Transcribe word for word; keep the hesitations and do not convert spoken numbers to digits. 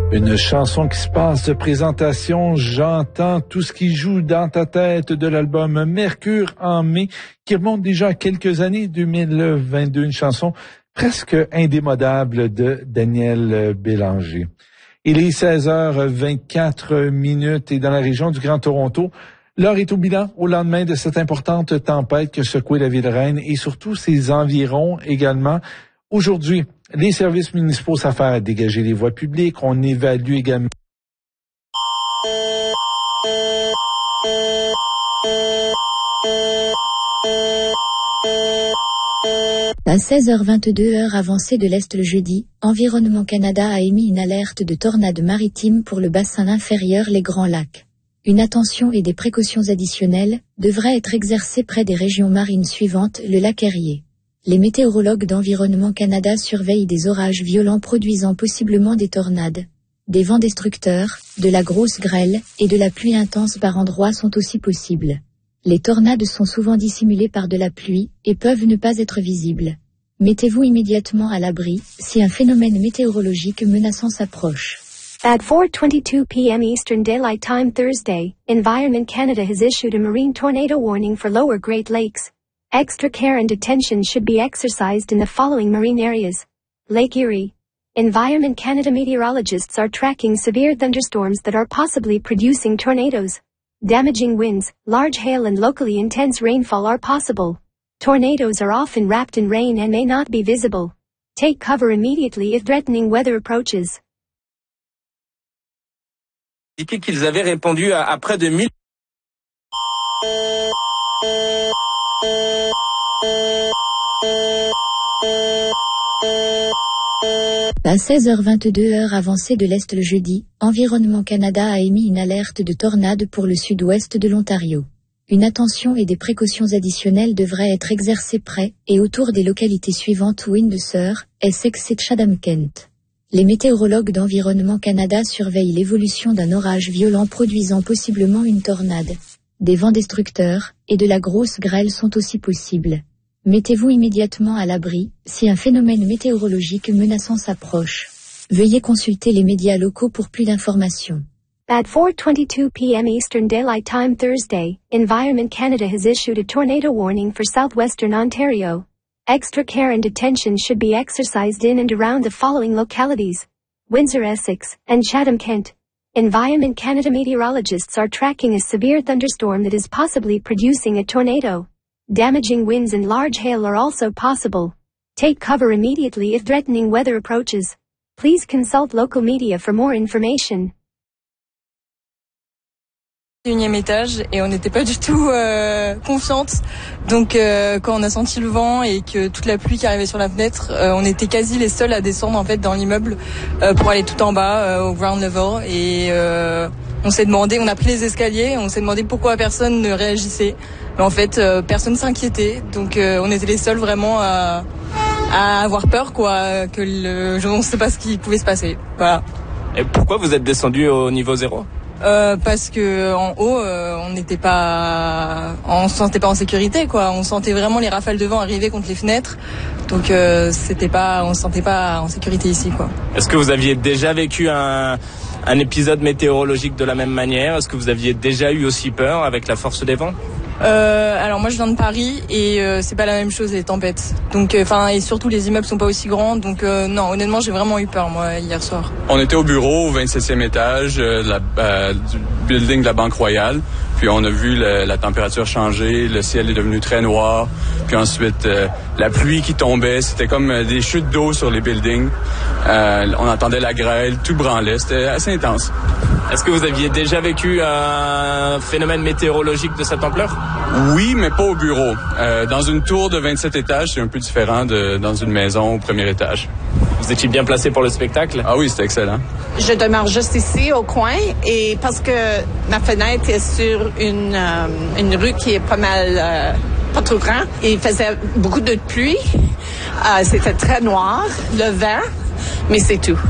Une chanson qui se passe de présentation, j'entends tout ce qui joue dans ta tête de l'album Mercure en mai, qui remonte déjà à quelques années, deux mille vingt-deux, une chanson presque indémodable de Daniel Bélanger. Il est seize heures vingt-quatre minutes et dans la région du Grand Toronto, l'heure est au bilan au lendemain de cette importante tempête qui a secoué la ville-reine et surtout ses environs également. Aujourd'hui, les services municipaux s'affairent à dégager les voies publiques. On évalue également. À seize heures vingt-deux, heure avancée de l'Est le jeudi, Environnement Canada a émis une alerte de tornade maritime pour le bassin inférieur les Grands Lacs. Une attention et des précautions additionnelles devraient être exercées près des régions marines suivantes, le lac Erie. Les météorologues d'Environnement Canada surveillent des orages violents produisant possiblement des tornades. Des vents destructeurs, de la grosse grêle et de la pluie intense par endroits sont aussi possibles. Les tornades sont souvent dissimulées par de la pluie et peuvent ne pas être visibles. Mettez-vous immédiatement à l'abri si un phénomène météorologique menaçant s'approche. At four twenty-two p.m. Eastern Daylight Time Thursday, Environment Canada has issued a marine tornado warning for lower Great Lakes. Extra care and attention should be exercised in the following marine areas. Lake Erie. Environment Canada meteorologists are tracking severe thunderstorms that are possibly producing tornadoes. Damaging winds, large hail and locally intense rainfall are possible. Tornadoes are often wrapped in rain and may not be visible. Take cover immediately if threatening weather approaches. Qu'ils avaient répondu à, à près de mille. À seize heures vingt-deux, heure avancée de l'Est le jeudi, Environnement Canada a émis une alerte de tornade pour le sud-ouest de l'Ontario. Une attention et des précautions additionnelles devraient être exercées près et autour des localités suivantes Windsor, Essex et Chatham-Kent. Les météorologues d'Environnement Canada surveillent l'évolution d'un orage violent produisant possiblement une tornade. Des vents destructeurs et de la grosse grêle sont aussi possibles. Mettez-vous immédiatement à l'abri si un phénomène météorologique menaçant s'approche. Veuillez consulter les médias locaux pour plus d'informations. At four twenty-two p.m. Eastern Daylight Time Thursday, Environment Canada has issued a tornado warning for southwestern Ontario. Extra care and attention should be exercised in and around the following localities: Windsor, Essex, and Chatham-Kent. Environment Canada meteorologists are tracking a severe thunderstorm that is possibly producing a tornado. Damaging winds and large hail are also possible. Take cover immediately if threatening weather approaches. Please consult local media for more information. Unième étage et on n'était pas du tout euh, confiante. Donc euh, quand on a senti le vent et que toute la pluie qui arrivait sur la fenêtre, euh, on était quasi les seuls à descendre en fait dans l'immeuble euh, pour aller tout en bas euh, au ground level et euh, on s'est demandé, on a pris les escaliers, on s'est demandé pourquoi personne ne réagissait. Mais en fait, euh, personne s'inquiétait. Donc euh, on était les seuls vraiment à, à avoir peur quoi, que le, on ne sait pas ce qui pouvait se passer. Voilà. Et pourquoi vous êtes descendu au niveau zéro ? Euh, parce que en haut, euh, on n'était pas, on se sentait pas en sécurité, quoi. On sentait vraiment les rafales de vent arriver contre les fenêtres, donc euh, c'était pas, on se sentait pas en sécurité ici, quoi. Est-ce que vous aviez déjà vécu un, un épisode météorologique de la même manière ? Est-ce que vous aviez déjà eu aussi peur avec la force des vents ? Euh, alors moi je viens de Paris et euh, c'est pas la même chose les tempêtes. Donc enfin euh, et surtout les immeubles sont pas aussi grands donc euh, non honnêtement j'ai vraiment eu peur moi hier soir. On était au bureau au vingt-septième étage euh, de la, euh, du building de la Banque Royale. Puis on a vu le, la température changer, le ciel est devenu très noir. Puis ensuite euh, la pluie qui tombait, c'était comme euh, des chutes d'eau sur les buildings. Euh, on entendait la grêle, tout branlait, c'était assez intense. Est-ce que vous aviez déjà vécu un phénomène météorologique de cette ampleur ? Oui, mais pas au bureau. Euh, dans une tour de vingt-sept étages, c'est un peu différent de dans une maison au premier étage. Vous étiez bien placé pour le spectacle ? Ah oui, c'était excellent. Je demeure juste ici au coin et parce que ma fenêtre est sur une, euh, une rue qui est pas mal, euh, pas trop grande, il faisait beaucoup de pluie. Euh, c'était très noir, le vent, mais c'est tout.